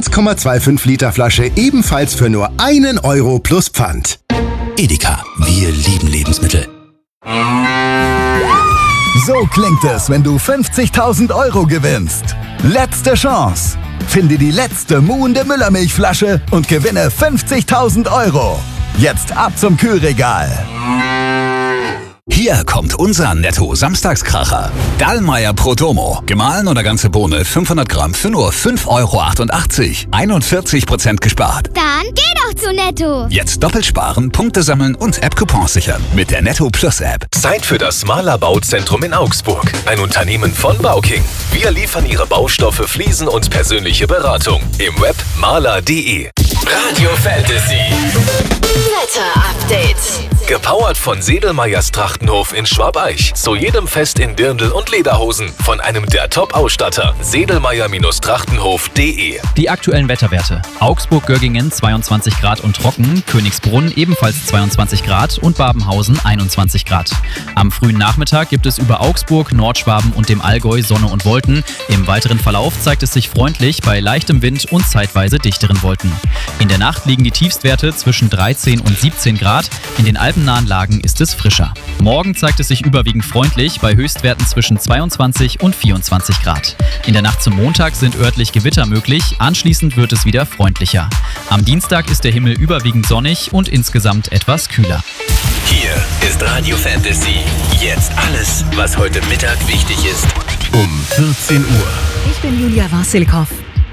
1,25 Liter Flasche ebenfalls für nur 1 Euro plus Pfand. Edeka, wir lieben Lebensmittel. So klingt es, wenn du 50.000 Euro gewinnst. Letzte Chance. Finde die letzte muhende Müllermilchflasche und gewinne 50.000 Euro. Jetzt ab zum Kühlregal. Hier kommt unser Netto-Samstagskracher. Dallmayr Prodomo. Gemahlen oder ganze Bohne 500 Gramm für nur 5,88 Euro. 41% gespart. Dann geh doch zu Netto. Jetzt doppelt sparen, Punkte sammeln und App-Coupons sichern mit der Netto Plus App. Zeit für das Mahler Bauzentrum in Augsburg. Ein Unternehmen von Bauking. Wir liefern Ihre Baustoffe, Fliesen und persönliche Beratung. Im Web mahler.de. Radio Fantasy. Wetter-Update. Gepowert von Sedelmeyers Trachtenhof in Schwabeich. Zu jedem Fest in Dirndl und Lederhosen. Von einem der Top-Ausstatter. Sedelmeyer-Trachtenhof.de. Die aktuellen Wetterwerte. Augsburg-Göggingen 22 Grad und trocken, Königsbrunn ebenfalls 22 Grad und Babenhausen 21 Grad. Am frühen Nachmittag gibt es über Augsburg, Nordschwaben und dem Allgäu Sonne und Wolken. Im weiteren Verlauf zeigt es sich freundlich bei leichtem Wind und zeitweise dichteren Wolken. In der Nacht liegen die Tiefstwerte zwischen 13 und 17 Grad. In den alpennahen Lagen ist es frischer. Morgen zeigt es sich überwiegend freundlich bei Höchstwerten zwischen 22 und 24 Grad. In der Nacht zum Montag sind örtlich Gewitter möglich, anschließend wird es wieder freundlicher. Am Dienstag ist der Himmel überwiegend sonnig und insgesamt etwas kühler. Hier ist Radio Fantasy. Jetzt alles, was heute Mittag wichtig ist. Um 14 Uhr. Ich bin Julia Wassilkow.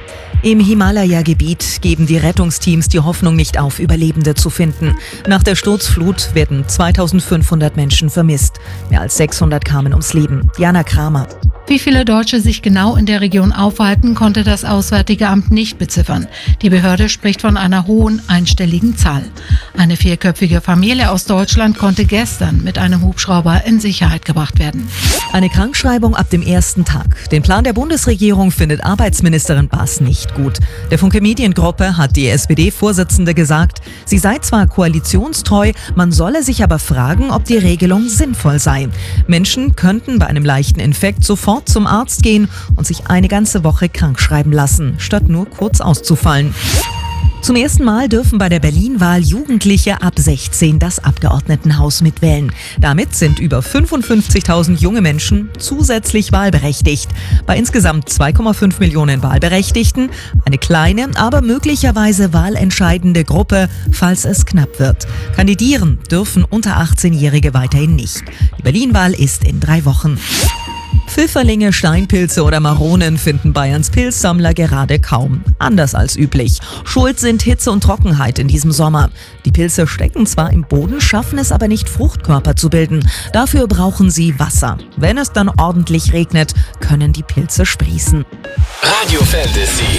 Im Himalaya-Gebiet geben die Rettungsteams die Hoffnung nicht auf, Überlebende zu finden. Nach der Sturzflut werden 2500 Menschen vermisst. Mehr als 600 kamen ums Leben. Diana Kramer. Wie viele Deutsche sich genau in der Region aufhalten, konnte das Auswärtige Amt nicht beziffern. Die Behörde spricht von einer hohen einstelligen Zahl. Eine 4-köpfige Familie aus Deutschland konnte gestern mit einem Hubschrauber in Sicherheit gebracht werden. Eine Krankschreibung ab dem ersten Tag. Den Plan der Bundesregierung findet Arbeitsministerin Baas nicht gut. Der Funke Mediengruppe hat die SPD-Vorsitzende gesagt, sie sei zwar koalitionstreu, man solle sich aber fragen, ob die Regelung sinnvoll sei. Menschen könnten bei einem leichten Infekt sofort zum Arzt gehen und sich eine ganze Woche krankschreiben lassen, statt nur kurz auszufallen. Zum ersten Mal dürfen bei der Berlin-Wahl Jugendliche ab 16 das Abgeordnetenhaus mitwählen. Damit sind über 55.000 junge Menschen zusätzlich wahlberechtigt. Bei insgesamt 2,5 Millionen Wahlberechtigten eine kleine, aber möglicherweise wahlentscheidende Gruppe, falls es knapp wird. Kandidieren dürfen unter 18-Jährige weiterhin nicht. Die Berlin-Wahl ist in 3 Wochen. Pfifferlinge, Steinpilze oder Maronen finden Bayerns Pilzsammler gerade kaum. Anders als üblich. Schuld sind Hitze und Trockenheit in diesem Sommer. Die Pilze stecken zwar im Boden, schaffen es aber nicht, Fruchtkörper zu bilden. Dafür brauchen sie Wasser. Wenn es dann ordentlich regnet, können die Pilze sprießen. Radio Fantasy.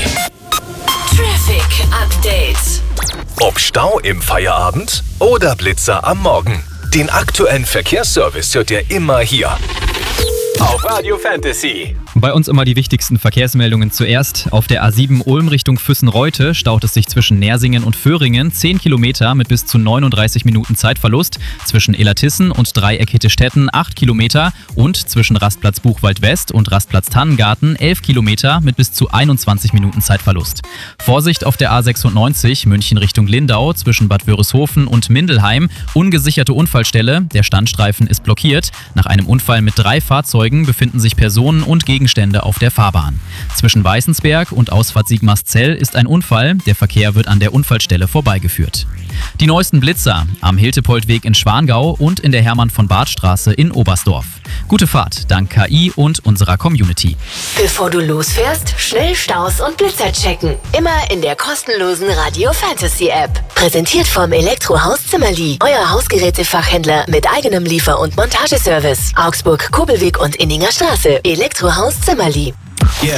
Traffic Update. Ob Stau im Feierabend oder Blitzer am Morgen. Den aktuellen Verkehrsservice hört ihr immer hier. Auf Radio Fantasy. Bei uns immer die wichtigsten Verkehrsmeldungen zuerst. Auf der A7 Ulm Richtung Füssen-Reute staut es sich zwischen Nersingen und Föhringen 10 Kilometer mit bis zu 39 Minuten Zeitverlust. Zwischen Illertissen und Dreieck Hittestetten 8 Kilometer und zwischen Rastplatz Buchwald West und Rastplatz Tannengarten 11 Kilometer mit bis zu 21 Minuten Zeitverlust. Vorsicht auf der A96 München Richtung Lindau zwischen Bad Wörishofen und Mindelheim. Ungesicherte Unfallstelle. Der Standstreifen ist blockiert. Nach einem Unfall mit 3 Fahrzeugen befinden sich Personen und Gegenstände auf der Fahrbahn. Zwischen Weißensberg und Ausfahrt Sigmarszell ist ein Unfall. Der Verkehr wird an der Unfallstelle vorbeigeführt. Die neuesten Blitzer am Hiltepoldweg in Schwangau und in der Hermann-von-Barth-Straße in Oberstdorf. Gute Fahrt dank KI und unserer Community. Bevor du losfährst, schnell Staus und Blitzer checken. Immer in der kostenlosen Radio Fantasy App. Präsentiert vom Elektrohaus Zimmerli. Euer Hausgerätefachhändler mit eigenem Liefer- und Montageservice. Augsburg, Kobelweg und Inninger Straße. Elektrohaus Zimmerli. Yeah.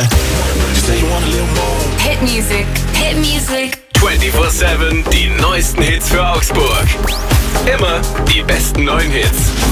Hit Music. Hit Music. 24/7 die neuesten Hits für Augsburg. Immer die besten neuen Hits.